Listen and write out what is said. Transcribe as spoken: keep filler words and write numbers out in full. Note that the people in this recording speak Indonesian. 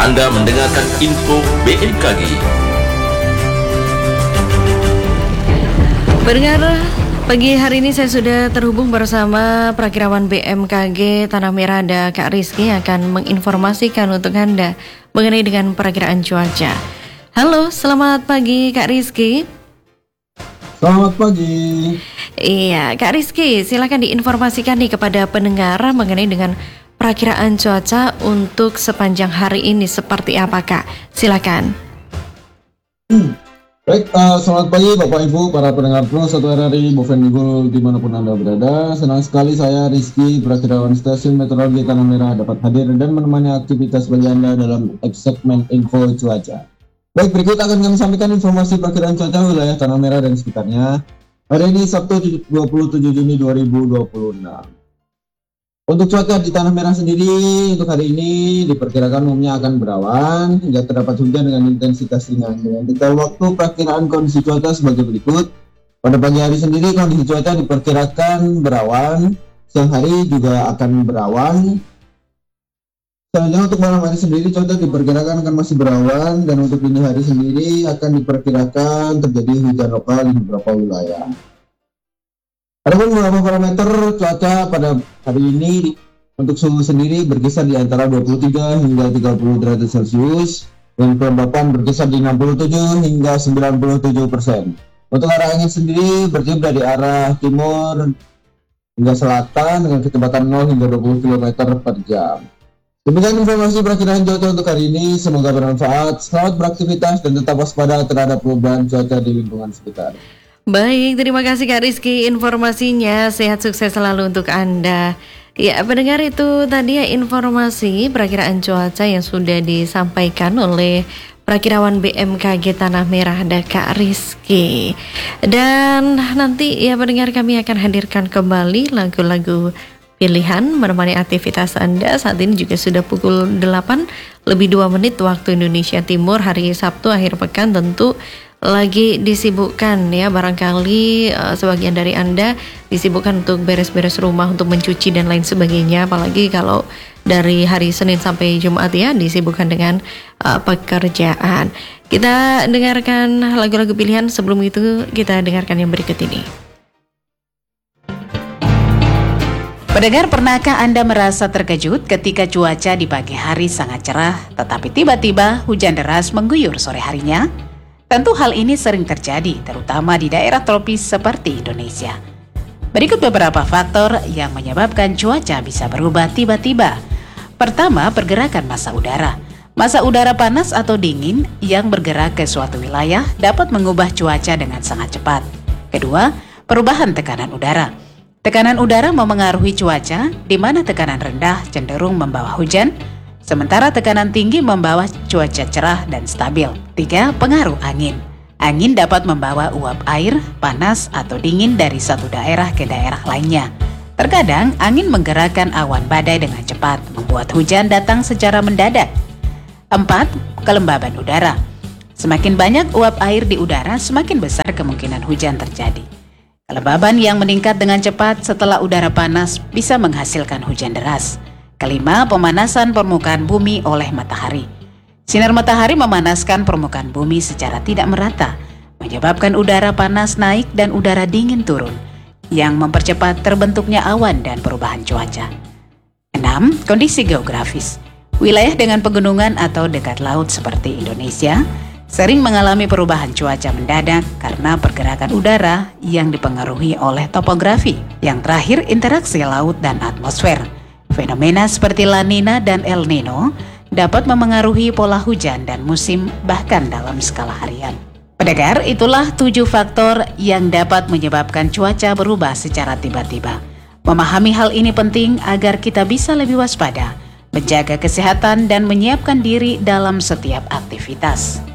Anda mendengarkan info B M K G. Pendengar, pagi hari ini saya sudah terhubung bersama Prakirawan B M K G Tanah Merah, ada Kak Rizky, yang akan menginformasikan untuk Anda mengenai dengan perakiraan cuaca. Halo, selamat pagi Kak Rizky. Selamat pagi. Iya, Kak Rizky, silakan diinformasikan nih kepada pendengar mengenai dengan perakiraan cuaca untuk sepanjang hari ini seperti apa, Kak? Silakan. Hmm. Baik, uh, selamat pagi Bapak Ibu, para pendengar Pro satu R R I, Boven Minggu dimanapun Anda berada. Senang sekali saya Rizky, Prakirawan Stasiun Meteorologi Tanah Merah, dapat hadir dan menemani aktivitas bagi Anda dalam segmen info cuaca. Baik, berikut akan kami sampaikan informasi perakiraan cuaca wilayah Tanah Merah dan sekitarnya. Hari ini Sabtu dua puluh tujuh Juni dua ribu dua puluh enam. Untuk cuaca di Tanah Merah sendiri, untuk hari ini diperkirakan umumnya akan berawan hingga terdapat hujan dengan intensitas ringan. Dengan detail waktu perakiraan kondisi cuaca sebagai berikut. Pada pagi hari sendiri kondisi cuaca diperkirakan berawan, siang hari juga akan berawan. Selanjutnya untuk malam hari sendiri cuaca diperkirakan akan masih berawan, dan untuk dini hari sendiri akan diperkirakan terjadi hujan lokal di beberapa wilayah. Adapun beberapa parameter cuaca pada hari ini untuk suhu sendiri berkisar di antara dua puluh tiga hingga tiga puluh derajat Celcius, dan kelembapan berkisar di enam puluh tujuh hingga sembilan puluh tujuh persen. Untuk arah angin sendiri bertiup dari arah timur hingga selatan dengan kecepatan nol hingga dua puluh kilometer per jam. Demikian informasi perakiraan cuaca untuk hari ini, semoga bermanfaat. Selamat beraktivitas dan tetap waspada terhadap perubahan cuaca di lingkungan sekitar. Baik, terima kasih Kak Rizky informasinya. Sehat sukses selalu untuk Anda. Ya, pendengar, itu tadi ya informasi perakiraan cuaca yang sudah disampaikan oleh Prakirawan B M K G Tanah Merah, ada Kak Rizky. Dan nanti ya pendengar, kami akan hadirkan kembali lagu-lagu pilihan menemani aktivitas Anda. Saat ini juga sudah pukul delapan lebih dua menit waktu Indonesia Timur. Hari Sabtu akhir pekan tentu lagi disibukkan ya, barangkali uh, sebagian dari Anda disibukkan untuk beres-beres rumah, untuk mencuci dan lain sebagainya, apalagi kalau dari hari Senin sampai Jumat ya disibukkan dengan uh, pekerjaan. Kita dengarkan lagu-lagu pilihan, sebelum itu kita dengarkan yang berikut ini. Pendengar, pernahkah Anda merasa terkejut ketika cuaca di pagi hari sangat cerah, tetapi tiba-tiba hujan deras mengguyur sore harinya? Tentu hal ini sering terjadi, terutama di daerah tropis seperti Indonesia. Berikut beberapa faktor yang menyebabkan cuaca bisa berubah tiba-tiba. Pertama, pergerakan massa udara. Massa udara panas atau dingin yang bergerak ke suatu wilayah dapat mengubah cuaca dengan sangat cepat. Kedua, perubahan tekanan udara. Tekanan udara memengaruhi cuaca, di mana tekanan rendah cenderung membawa hujan, sementara tekanan tinggi membawa cuaca cerah dan stabil. Tiga, pengaruh angin. Angin dapat membawa uap air, panas atau dingin dari satu daerah ke daerah lainnya. Terkadang angin menggerakkan awan badai dengan cepat, membuat hujan datang secara mendadak. Empat, kelembaban udara. Semakin banyak uap air di udara, semakin besar kemungkinan hujan terjadi. Kelembaban yang meningkat dengan cepat setelah udara panas bisa menghasilkan hujan deras. Kelima, pemanasan permukaan bumi oleh matahari. Sinar matahari memanaskan permukaan bumi secara tidak merata, menyebabkan udara panas naik dan udara dingin turun, yang mempercepat terbentuknya awan dan perubahan cuaca. Enam, kondisi geografis. Wilayah dengan pegunungan atau dekat laut seperti Indonesia sering mengalami perubahan cuaca mendadak karena pergerakan udara yang dipengaruhi oleh topografi. Yang terakhir, interaksi laut dan atmosfer. Fenomena seperti La Nina dan El Nino dapat memengaruhi pola hujan dan musim bahkan dalam skala harian. Pendengar, itulah tujuh faktor yang dapat menyebabkan cuaca berubah secara tiba-tiba. Memahami hal ini penting agar kita bisa lebih waspada, menjaga kesehatan dan menyiapkan diri dalam setiap aktivitas.